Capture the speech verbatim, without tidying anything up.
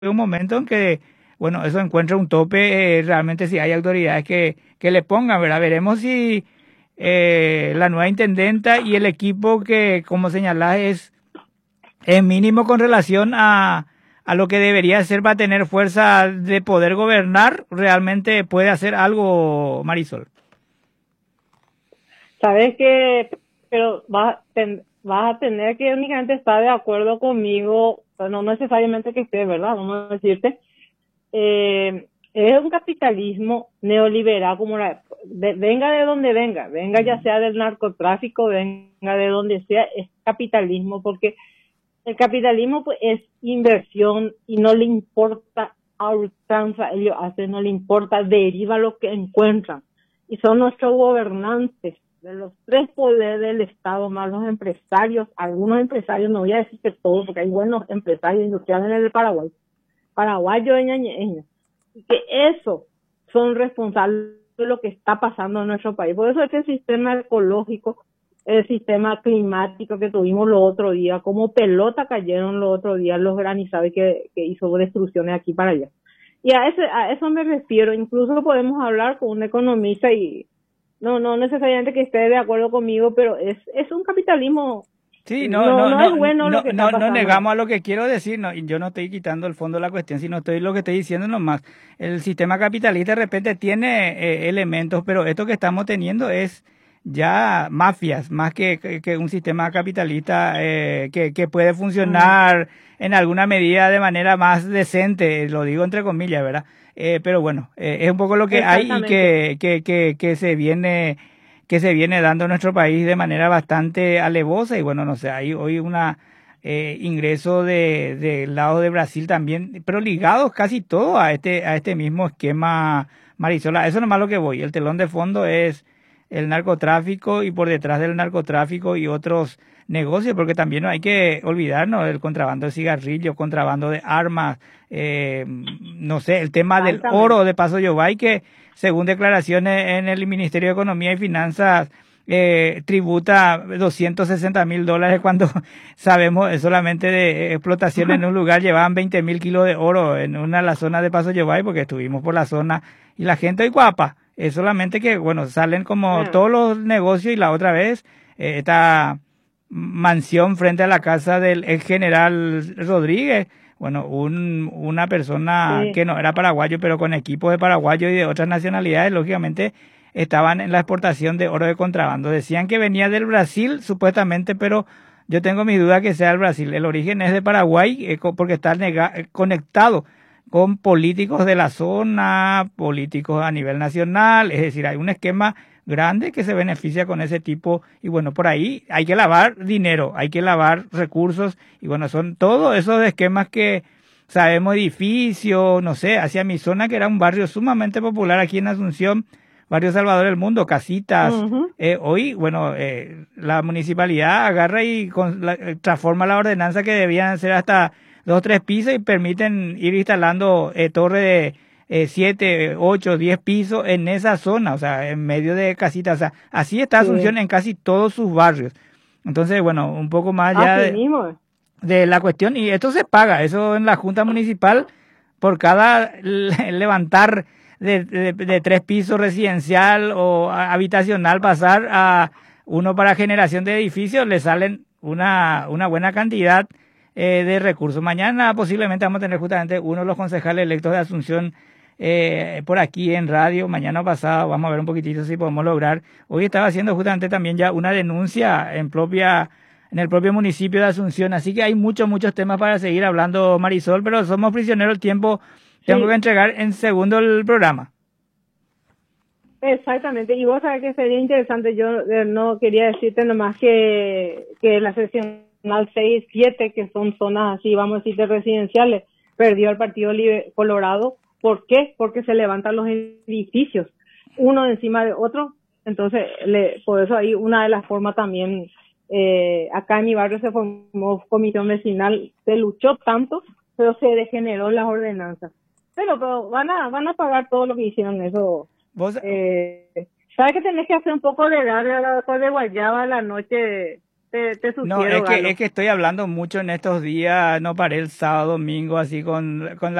un momento en que, bueno, eso encuentra un tope, eh, realmente si hay autoridades que, que le pongan, ¿verdad? Veremos si eh, la nueva intendenta y el equipo que, como señalás, es, es mínimo con relación a, a lo que debería ser para tener fuerza de poder gobernar, realmente puede hacer algo, Marisol. Sabes que, pero vas, ten- vas a tener que únicamente estar de acuerdo conmigo, pero no necesariamente que esté, ¿verdad? Vamos a decirte, eh, es un capitalismo neoliberal como la, de- venga de donde venga, venga ya sea del narcotráfico, venga de donde sea, es capitalismo porque el capitalismo pues, es inversión y no le importa a ultranza, ellos hacen, no le importa, deriva lo que encuentran. Y son nuestros gobernantes de los tres poderes del Estado, más los empresarios, algunos empresarios, no voy a decir que todos, porque hay buenos empresarios industriales en el Paraguay, paraguayos de ñañeños, y que eso son responsables de lo que está pasando en nuestro país. Por eso este sistema ecológico, el sistema climático que tuvimos los otro día, como pelota cayeron los otros días los granizados que, que hizo destrucciones aquí para allá. Y a, ese, a eso me refiero, incluso podemos hablar con un economista y no, no necesariamente que esté de acuerdo conmigo, pero es, es un capitalismo, Sí, no, no, no, no es no, bueno lo no, que está no, no pasando. negamos a lo que quiero decir, no, y yo no estoy quitando el fondo de la cuestión, sino estoy lo que estoy diciendo nomás. El sistema capitalista de repente tiene eh, elementos, pero esto que estamos teniendo es ya mafias, más que, que, que un sistema capitalista eh, que, que puede Mm, funcionar en alguna medida de manera más decente, lo digo entre comillas, ¿verdad? Eh, pero bueno, eh, es un poco lo que hay y exactamente. que, que, que, que se viene que se viene dando en nuestro país de manera bastante alevosa y bueno, no sé, hay hoy una eh, ingreso de, del lado de Brasil también, pero ligados casi todo a este, a este mismo esquema, Marisola. Eso nomás lo que voy. El telón de fondo es el narcotráfico y por detrás del narcotráfico y otros negocios, porque también no hay que olvidarnos del contrabando de cigarrillos, contrabando de armas, eh, no sé, el tema del oro Exactamente. de Paso Yobay, que según declaraciones en el Ministerio de Economía y Finanzas, eh, tributa doscientos sesenta mil dólares cuando sabemos solamente de explotación en un lugar llevaban veinte mil kilos de oro en una de las zonas de Paso Yobay porque estuvimos por la zona y la gente es guapa. Es solamente que, bueno, salen como Ah, todos los negocios y la otra vez eh, esta mansión frente a la casa del ex general Rodríguez, bueno, un, una persona sí. que no era paraguayo, pero con equipos de paraguayos y de otras nacionalidades, lógicamente estaban en la exportación de oro de contrabando. Decían que venía del Brasil, supuestamente, pero yo tengo mis dudas que sea el Brasil. El origen es de Paraguay, eh, porque está nega- eh, conectado con políticos de la zona, políticos a nivel nacional, es decir, hay un esquema grande que se beneficia con ese tipo y bueno, por ahí hay que lavar dinero, hay que lavar recursos y bueno, son todos esos esquemas que sabemos, edificios, no sé, hacia mi zona que era un barrio sumamente popular aquí en Asunción, barrio Salvador del Mundo, casitas. Ujú. Eh, hoy, bueno, eh, la municipalidad agarra y con la, eh, transforma la ordenanza que debían ser hasta dos o tres pisos y permiten ir instalando eh, torres de eh, siete, ocho, diez pisos en esa zona, o sea, en medio de casitas. O sea, así está Asunción Sí, en casi todos sus barrios. Entonces, bueno, un poco más allá así de, mismo. de la cuestión, y esto se paga, eso en la Junta Municipal, por cada le- levantar de, de, de tres pisos residencial o a- habitacional, pasar a uno para generación de edificios, le salen una, una buena cantidad eh, de recursos. Mañana posiblemente vamos a tener justamente uno de los concejales electos de Asunción eh, por aquí en radio. Mañana pasado vamos a ver un poquitito si podemos lograr. Hoy estaba haciendo justamente también ya una denuncia en propia en el propio municipio de Asunción. Así que hay muchos, muchos temas para seguir hablando, Marisol, pero somos prisioneros del tiempo. Tengo que Sí, entregar en segundo el programa. exactamente. Y vos sabés que sería interesante, yo eh, no quería decirte nomás que, que la seccional seis y siete, que son zonas así, vamos a decir, de residenciales, perdió el Partido Libre Colorado. ¿Por qué? Porque se levantan los edificios, uno encima de otro. Entonces, le, por eso ahí una de las formas también, eh, acá en mi barrio se formó comisión vecinal, se luchó tanto, pero se degeneró las ordenanzas. Pero, pero van a, van a pagar todo lo que hicieron eso. Vos, Eh, ¿Sabes que tenés que hacer un poco de darle a la de guayaba a la noche? te, te sugiero, No, es que, Galo. es que estoy hablando mucho en estos días, no paré el sábado, domingo, así con, con